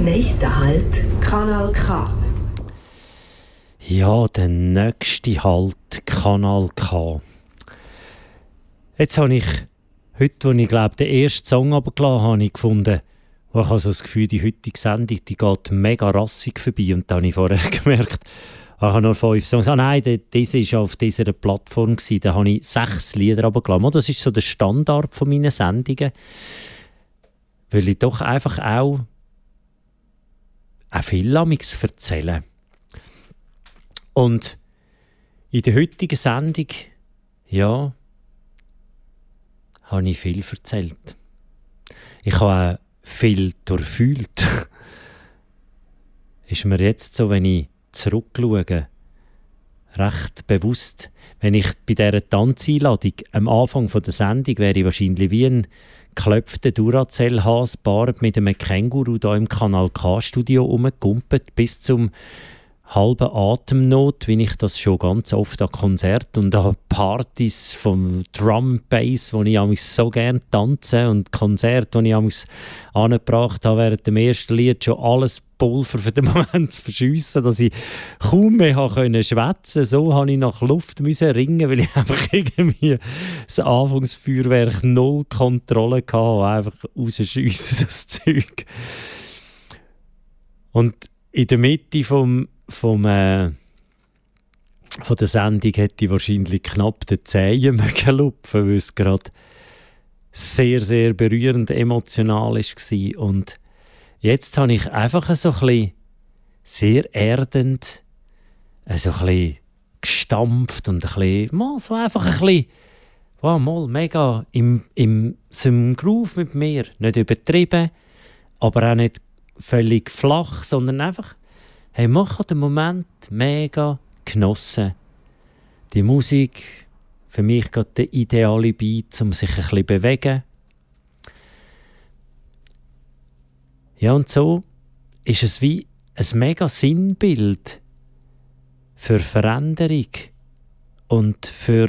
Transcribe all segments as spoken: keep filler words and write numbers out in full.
Nächster Halt, Kanal K. Ja, der nächste Halt, Kanal K. Jetzt habe ich, heute, als ich glaube, den ersten Song runtergelassen habe, ich gefunden, wo ich habe so das Gefühl, die heutige Sendung, die geht mega rassig vorbei. Und dann habe ich vorher gemerkt, ich habe nur fünf Songs. Ah nein, das war auf dieser Plattform. Da habe ich sechs Lieder runtergelassen. Das ist so der Standard von meinen Sendungen. Weil ich doch einfach auch, auch viel amigs erzähle. Und in der heutigen Sendung, ja, habe ich viel erzählt. Ich habe auch viel durchfühlt. Ist mir jetzt so, wenn ich zurückschaue, recht bewusst. Wenn ich bei dieser Tanzeinladung am Anfang der Sendung wäre ich wahrscheinlich wie ein geklopfter Duracell-Hase mit einem Känguru da im Kanal K-Studio rumgekumpelt bis zum halben Atemnot, wie ich das schon ganz oft an Konzerten und an Partys vom Drum Bass, wo ich amigs so gerne tanze, und Konzerte, wo ich amigs angebracht habe, während dem ersten Lied schon alles Pulver für den Moment zu verschiessen, dass ich kaum mehr können schwätzen. So habe ich nach Luft müssen ringen, weil ich einfach irgendwie das Anfangsfeuerwerk null Kontrolle hatte, einfach rausschiessen, das Zeug. Und in der Mitte vom Vom, äh, von der Sendung hätte ich wahrscheinlich knapp den Zehen lupfen, weil es gerade sehr, sehr berührend emotional war. Und jetzt habe ich einfach so ein bisschen sehr erdend, so ein bisschen gestampft und ein bisschen, mal so einfach ein bisschen, wow, mal mega im, im, so im Groove mit mir. Nicht übertrieben, aber auch nicht völlig flach, sondern einfach, hey, ich habe den Moment mega genossen. Die Musik, für mich gerade der ideale Beat, um sich ein bisschen zu bewegen. Ja, und so ist es wie ein mega Sinnbild für Veränderung und für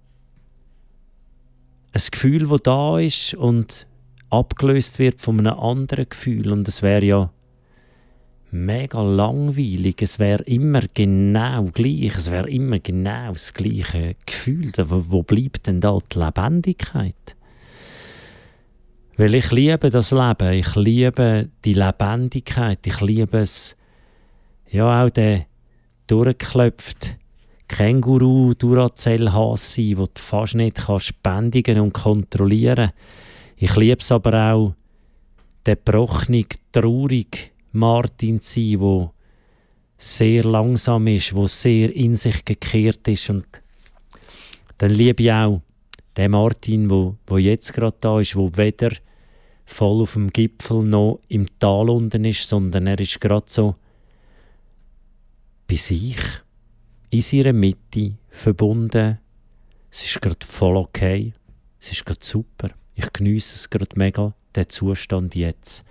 ein Gefühl, das da ist und abgelöst wird von einem anderen Gefühl. Und es wäre ja mega langweilig. Es wäre immer genau gleich. Es wäre immer genau das gleiche Gefühl. Aber wo bleibt denn da die Lebendigkeit? Weil ich liebe das Leben. Ich liebe die Lebendigkeit. Ich liebe es, ja, auch der durchgeklopfte Känguru, Duracell-Hase, den du fast nicht kannst bändigen und kontrollieren. Ich liebe es aber auch, der gebrochene, traurige Martin zu sein, der sehr langsam ist, der sehr in sich gekehrt ist. Und dann liebe ich auch den Martin, der, der jetzt gerade da ist, der weder voll auf dem Gipfel noch im Tal unten ist, sondern er ist gerade so bei sich, in seiner Mitte, verbunden. Es ist gerade voll okay. Es ist gerade super. Ich geniesse es gerade mega, den Zustand jetzt.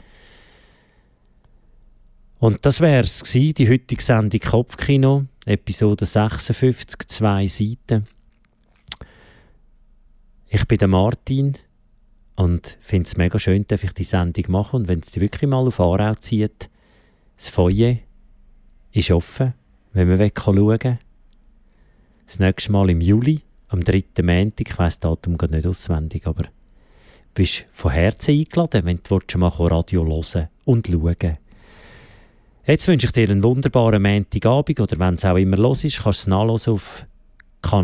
Und das wäre es gewesen, die heutige Sendung Kopfkino, Episode sechsundfünfzig, zwei Seiten. Ich bin der Martin und finde es mega schön, dass ich die Sendung mache. Und wenn es dich wirklich mal auf Aarau zieht, das Foyer ist offen, wenn man schauen kann. Das nächste Mal im Juli, am dritten Montag, ich weiss das Datum gar nicht auswendig, aber du bist von Herzen eingeladen, wenn du mal Radio hören und schauen. Jetzt wünsche ich dir einen wunderbaren Montagabend, oder wenn es auch immer los ist, kannst du es nachhören auf